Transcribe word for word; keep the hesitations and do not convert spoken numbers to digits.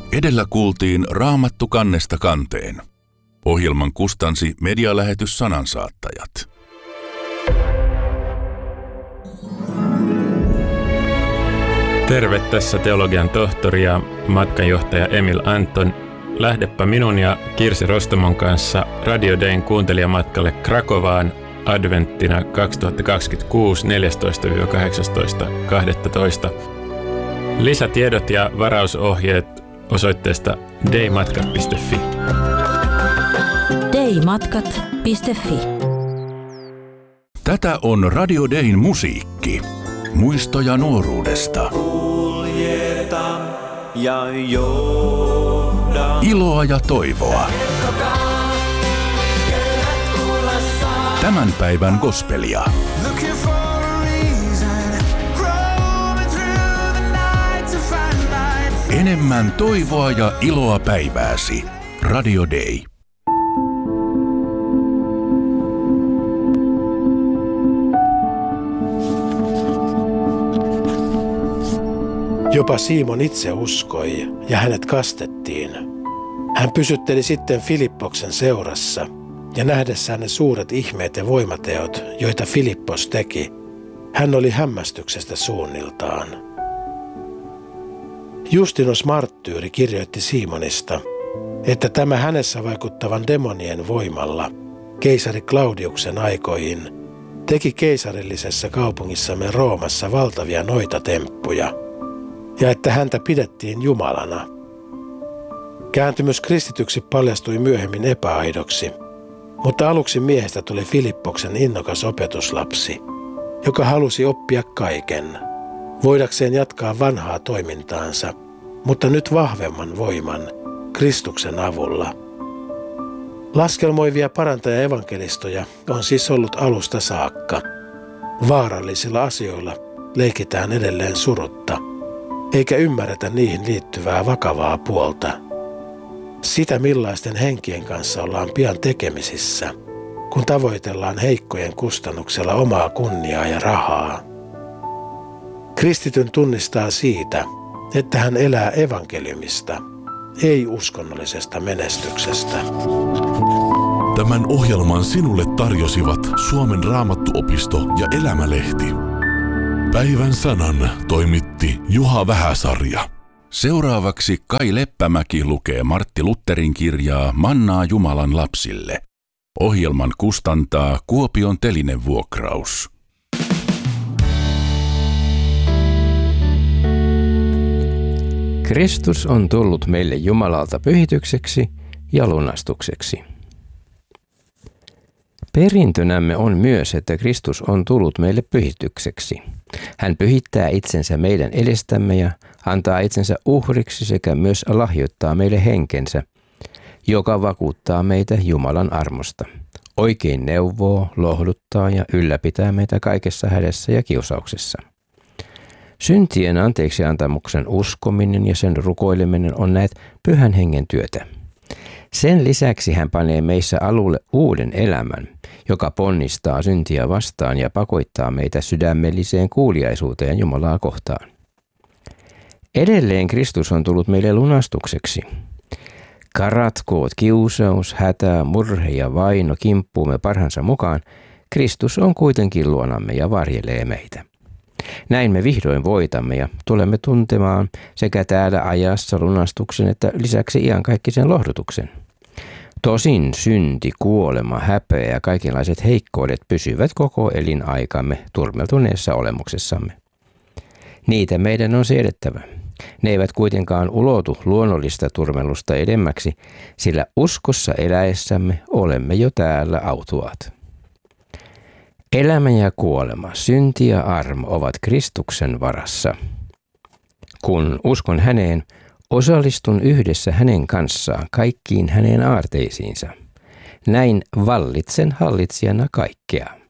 Edellä kuultiin Raamattu kannesta kanteen. Ohjelman kustansi medialähetys Sanansaattajat. Terve, tässä teologian tohtori ja matkanjohtaja Emil Anton. Lähdepä minun ja Kirsi Rostomon kanssa Radio Dayn kuuntelijamatkalle Krakovaan adventtina kaksituhattakaksikymmentäkuusi neljästoista kahdeksastoista kahdestoista. Lisätiedot ja varausohjeet osoitteesta daymatkat piste fi. daymatkat piste fi. Tätä on Radio Dayn musiikki. Muistoja nuoruudesta. Kuljeta ja johda. Iloa ja toivoa. Tämän päivän gospelia. Enemmän toivoa ja iloa päivääsi. Radio Day. Jopa Simon itse uskoi ja hänet kastettiin. Hän pysytteli sitten Filippoksen seurassa ja nähdessään ne suuret ihmeet ja voimateot, joita Filippos teki, hän oli hämmästyksestä suunniltaan. Justinos Marttyyri kirjoitti Simonista, että tämä hänessä vaikuttavan demonien voimalla keisari Claudiuksen aikoihin teki keisarillisessa kaupungissamme Roomassa valtavia noitatemppuja ja että häntä pidettiin Jumalana. Kääntymys kristityksi paljastui myöhemmin epäaidoksi, mutta aluksi miehestä tuli Filippoksen innokas opetuslapsi, joka halusi oppia kaiken, voidakseen jatkaa vanhaa toimintaansa, mutta nyt vahvemman voiman, Kristuksen avulla. Laskelmoivia parantaja-evankelistoja on siis ollut alusta saakka. Vaarallisilla asioilla leikitään edelleen surutta, eikä ymmärretä niihin liittyvää vakavaa puolta. Sitä, millaisten henkien kanssa ollaan pian tekemisissä, kun tavoitellaan heikkojen kustannuksella omaa kunniaa ja rahaa. Kristityn tunnistaa siitä, että hän elää evankeliumista, ei uskonnollisesta menestyksestä. Tämän ohjelman sinulle tarjosivat Suomen Raamattuopisto ja Elämälehti. Päivän sanan toimitti Juha Vähäsarja. Seuraavaksi Kai Leppämäki lukee Martti Lutherin kirjaa Mannaa Jumalan lapsille. Ohjelman kustantaa Kuopion telinevuokraus. Kristus on tullut meille Jumalalta pyhitykseksi ja lunastukseksi. Perintönämme on myös, että Kristus on tullut meille pyhitykseksi. Hän pyhittää itsensä meidän edestämme ja antaa itsensä uhriksi sekä myös lahjoittaa meille henkensä, joka vakuuttaa meitä Jumalan armosta. Oikein neuvoo, lohduttaa ja ylläpitää meitä kaikessa hädässä ja kiusauksessa. Syntien anteeksiantamuksen uskominen ja sen rukoileminen on näet Pyhän Hengen työtä. Sen lisäksi hän panee meissä alulle uuden elämän, joka ponnistaa syntiä vastaan ja pakottaa meitä sydämelliseen kuuliaisuuteen Jumalaa kohtaan. Edelleen Kristus on tullut meille lunastukseksi. Karatkoot kiusaus, hätä, murhe ja vaino kimppuumme parhaansa mukaan, Kristus on kuitenkin luonamme ja varjelee meitä. Näin me vihdoin voitamme ja tulemme tuntemaan sekä täällä ajassa lunastuksen että lisäksi iankaikkisen lohdutuksen. Tosin synti, kuolema, häpeä ja kaikenlaiset heikkoudet pysyvät koko elinaikamme turmeltuneessa olemuksessamme. Niitä meidän on siedettävä. Ne eivät kuitenkaan ulotu luonnollista turmelusta edemmäksi, sillä uskossa eläessämme olemme jo täällä autuaat. Elämä ja kuolema, synti ja armo ovat Kristuksen varassa. Kun uskon häneen, osallistun yhdessä hänen kanssaan kaikkiin hänen aarteisiinsa. Näin vallitsen hallitsijana kaikkea.